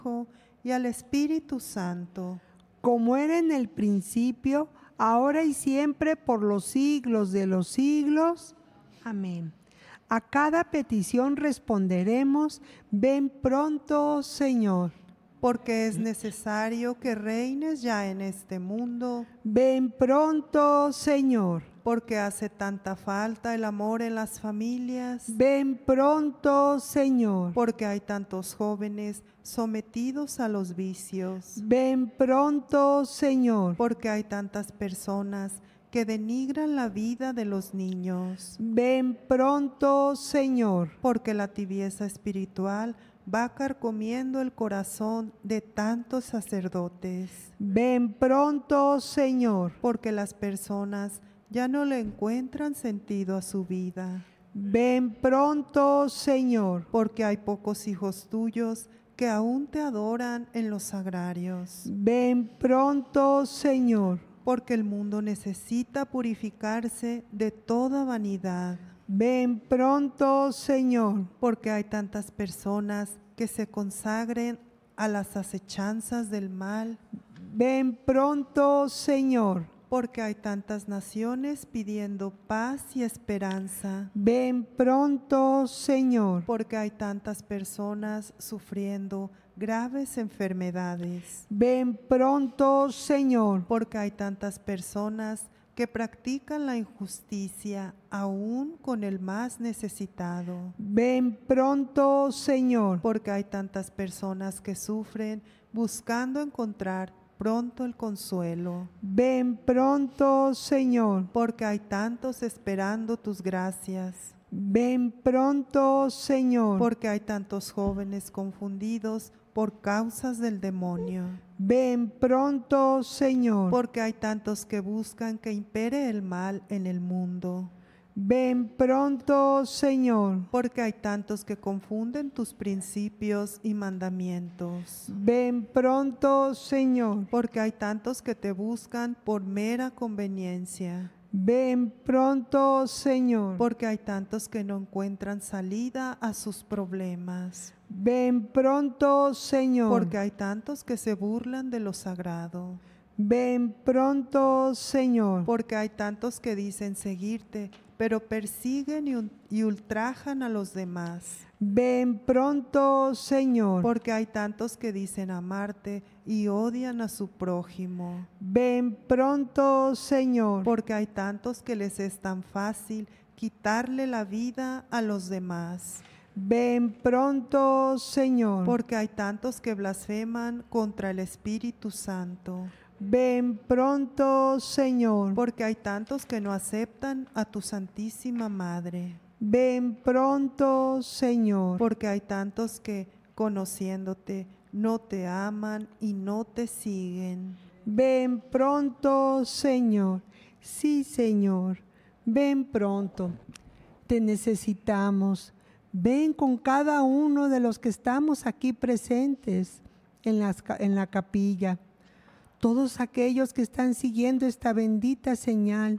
Hijo, y al Espíritu Santo, como era en el principio, ahora y siempre, por los siglos de los siglos. Amén. A cada petición responderemos: ven pronto, Señor. porque es necesario que reines ya en este mundo, Ven pronto, Señor. porque hace tanta falta el amor en las familias, Ven pronto, Señor. porque hay tantos jóvenes sometidos a los vicios, Ven pronto, Señor. porque hay tantas personas que denigran la vida de los niños, Ven pronto, Señor. porque la tibieza espiritual va carcomiendo el corazón de tantos sacerdotes, Ven pronto, Señor. porque las personas ya no le encuentran sentido a su vida, Ven pronto, Señor. porque hay pocos hijos tuyos que aún te adoran en los sagrarios, Ven pronto, Señor. porque el mundo necesita purificarse de toda vanidad, Ven pronto, Señor. porque hay tantas personas que se consagren a las acechanzas del mal, Ven pronto, Señor. porque hay tantas naciones pidiendo paz y esperanza, Ven pronto, Señor. porque hay tantas personas sufriendo graves enfermedades, Ven pronto, Señor. porque hay tantas personas que practican la injusticia aún con el más necesitado, Ven pronto, Señor. porque hay tantas personas que sufren buscando encontrar pronto el consuelo, Ven pronto, Señor. porque hay tantos esperando tus gracias, Ven pronto, Señor. porque hay tantos jóvenes confundidos por causas del demonio, Ven pronto, Señor. porque hay tantos que buscan que impere el mal en el mundo, Ven pronto, Señor. porque hay tantos que confunden tus principios y mandamientos, Ven pronto, Señor. porque hay tantos que te buscan por mera conveniencia, Ven pronto, Señor. porque hay tantos que no encuentran salida a sus problemas, Ven pronto, Señor. porque hay tantos que se burlan de lo sagrado, Ven pronto, Señor. porque hay tantos que dicen seguirte, pero persiguen y ultrajan a los demás, Ven pronto, Señor. porque hay tantos que dicen amarte y odian a su prójimo, Ven pronto, Señor. porque hay tantos que les es tan fácil quitarle la vida a los demás, Ven pronto, Señor. porque hay tantos que blasfeman contra el Espíritu Santo, Ven pronto, Señor. porque hay tantos que no aceptan a tu Santísima Madre, Ven pronto, Señor. porque hay tantos que, conociéndote, no te aman y no te siguen, Ven pronto, Señor. Sí, Señor. Ven pronto. Te necesitamos. Ven con cada uno de los que estamos aquí presentes en la capilla. Todos aquellos que están siguiendo esta bendita señal.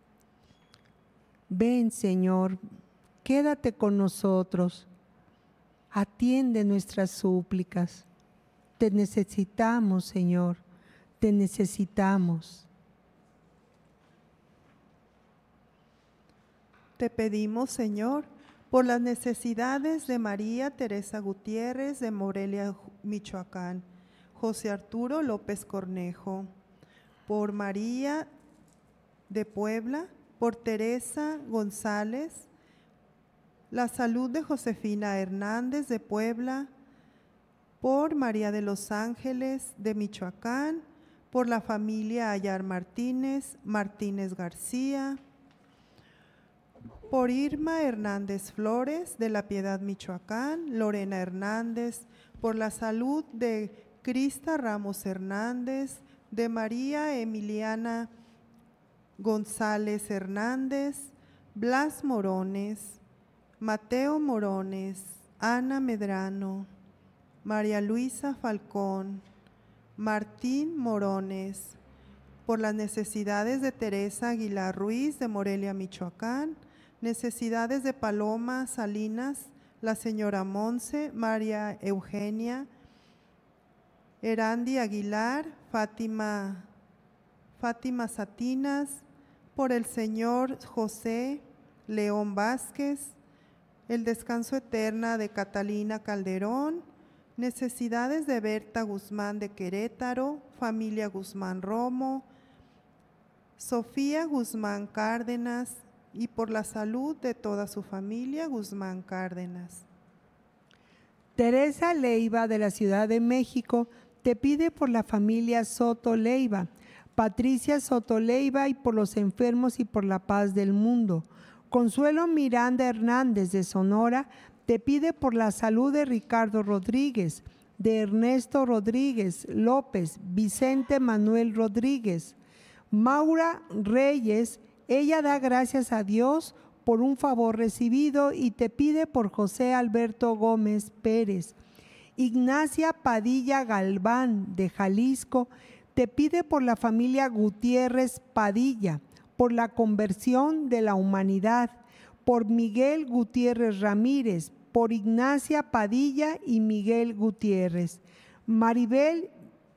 Ven, Señor. Quédate con nosotros. Atiende nuestras súplicas. Te necesitamos, Señor. Te necesitamos. Te pedimos, Señor, por las necesidades de María Teresa Gutiérrez de Morelia, Michoacán, José Arturo López Cornejo, por María de Puebla, por Teresa González, la salud de Josefina Hernández de Puebla, por María de los Ángeles de Michoacán, por la familia Ayar Martínez, Martínez García, por Irma Hernández Flores de La Piedad, Michoacán, Lorena Hernández, por la salud de Crista Ramos Hernández, de María Emiliana González Hernández, Blas Morones, Mateo Morones, Ana Medrano, María Luisa Falcón, Martín Morones, por las necesidades de Teresa Aguilar Ruiz de Morelia, Michoacán, necesidades de Paloma Salinas, la señora Monse, María Eugenia, Erandi Aguilar, Fátima Satinas, por el señor José León Vázquez, el descanso eterna de Catalina Calderón, necesidades de Berta Guzmán de Querétaro, familia Guzmán Romo, Sofía Guzmán Cárdenas, y por la salud de toda su familia Guzmán Cárdenas. Teresa Leiva de la Ciudad de México te pide por la familia Soto Leiva, Patricia Soto Leiva, y por los enfermos y por la paz del mundo. Consuelo Miranda Hernández de Sonora te pide por la salud de Ricardo Rodríguez, de Ernesto Rodríguez López, Vicente Manuel Rodríguez. Maura Reyes, ella da gracias a Dios por un favor recibido y te pide por José Alberto Gómez Pérez. Ignacia Padilla Galván de Jalisco te pide por la familia Gutiérrez Padilla, por la conversión de la humanidad, por Miguel Gutiérrez Ramírez, por Ignacia Padilla y Miguel Gutiérrez. Maribel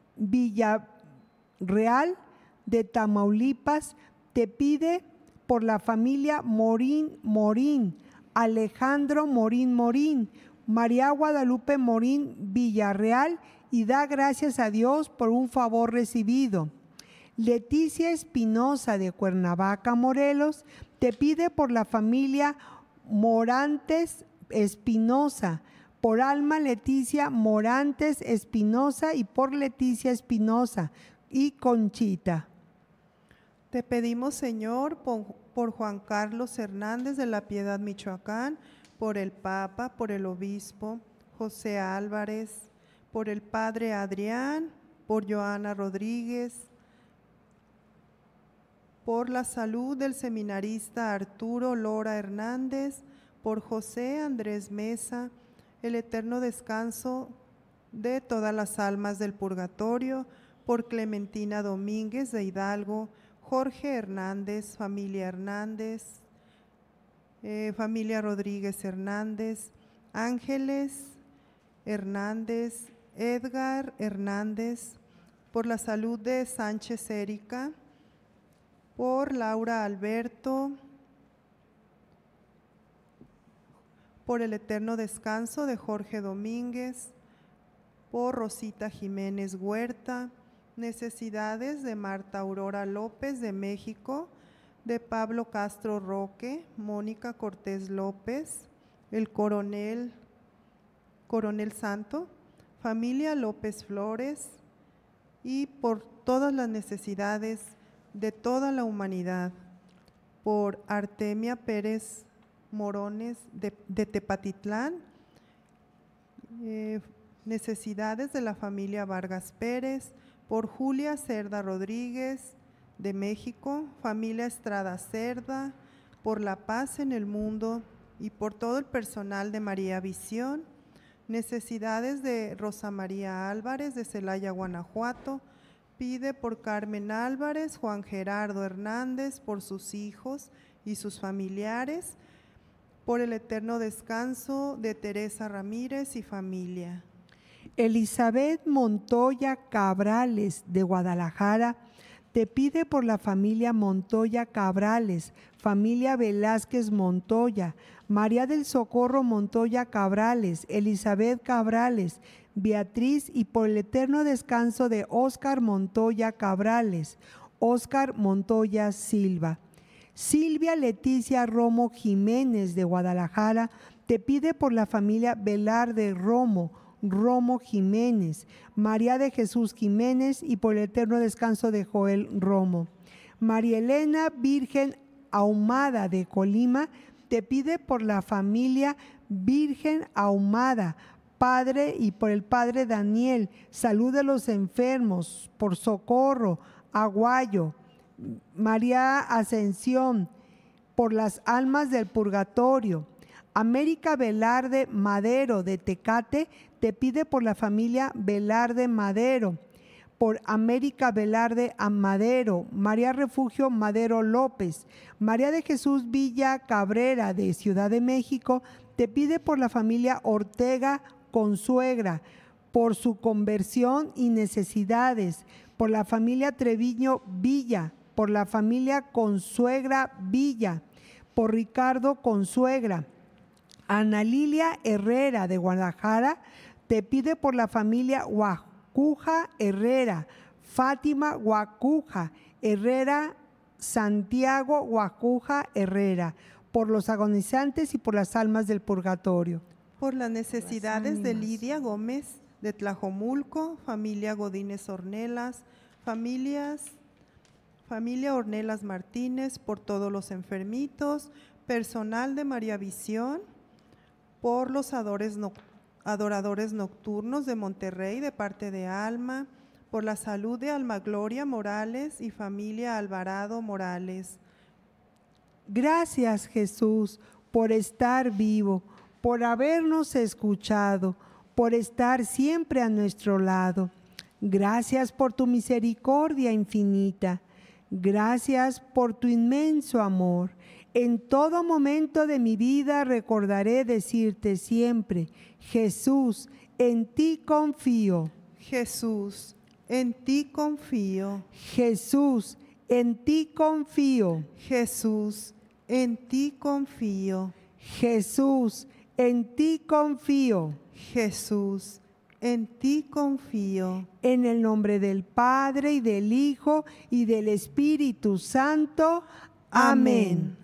Villarreal de Tamaulipas te pide por la familia Morín, Alejandro Morín, María Guadalupe Morín Villarreal, y da gracias a Dios por un favor recibido. Leticia Espinosa de Cuernavaca, Morelos, te pide por la familia Morantes Espinosa, por Alma Leticia Morantes Espinosa y por Leticia Espinosa y Conchita. Te pedimos, Señor, por Juan Carlos Hernández de La Piedad, Michoacán, por el Papa, por el Obispo José Álvarez, por el Padre Adrián, por Joana Rodríguez, por la salud del seminarista Arturo Lora Hernández, por José Andrés Mesa, el eterno descanso de todas las almas del purgatorio, por Clementina Domínguez de Hidalgo, Jorge Hernández, familia Rodríguez Hernández, Ángeles Hernández, Edgar Hernández, por la salud de Sánchez Erika, por Laura Alberto, por el eterno descanso de Jorge Domínguez, por Rosita Jiménez Huerta, necesidades de Marta Aurora López de México, de Pablo Castro Roque, Mónica Cortés López, el Coronel Santo, familia López Flores, y por todas las necesidades de toda la humanidad, por Artemia Pérez Morones de Tepatitlán, necesidades de la familia Vargas Pérez, por Julia Cerda Rodríguez de México, familia Estrada Cerda, por la paz en el mundo y por todo el personal de María Visión, necesidades de Rosa María Álvarez de Celaya, Guanajuato, pide por Carmen Álvarez, Juan Gerardo Hernández, por sus hijos y sus familiares, por el eterno descanso de Teresa Ramírez y familia. Elizabeth Montoya Cabrales de Guadalajara te pide por la familia Montoya Cabrales, familia Velázquez Montoya, María del Socorro Montoya Cabrales, Elizabeth Cabrales, Beatriz, y por el eterno descanso de Óscar Montoya Cabrales, Óscar Montoya Silva. Silvia Leticia Romo Jiménez de Guadalajara te pide por la familia Velarde Romo Jiménez, María de Jesús Jiménez, y por el eterno descanso de Joel Romo. María Elena Virgen Ahumada de Colima te pide por la familia Virgen Ahumada, Padre, y por el Padre Daniel, salud de los enfermos, por Socorro Aguayo, María Ascensión, por las almas del purgatorio. América Velarde Madero de Tecate te pide por la familia Velarde Madero, por América Velarde Madero, María Refugio Madero López. María de Jesús Villa Cabrera de Ciudad de México te pide por la familia Ortega Consuegra, por su conversión y necesidades, por la familia Treviño Villa, por la familia Consuegra Villa, por Ricardo Consuegra. Ana Lilia Herrera de Guadalajara te pide por la familia Guacuja Herrera, Fátima Guacuja Herrera, Santiago Guacuja Herrera, por los agonizantes y por las almas del purgatorio. Por las necesidades de Lidia Gómez de Tlajomulco, familia Godínez Ornelas, familia Ornelas Martínez, por todos los enfermitos, personal de María Visión, por los adoradores nocturnos de Monterrey de parte de Alma, por la salud de Alma Gloria Morales y familia Alvarado Morales. Gracias, Jesús, por estar vivo, por habernos escuchado, por estar siempre a nuestro lado. Gracias por tu misericordia infinita. Gracias por tu inmenso amor. En todo momento de mi vida recordaré decirte siempre: Jesús, en ti confío. Jesús, en ti confío. Jesús, en ti confío. Jesús, en ti confío. Jesús, en ti confío. Jesús, en ti confío. En el nombre del Padre, y del Hijo, y del Espíritu Santo. Amén.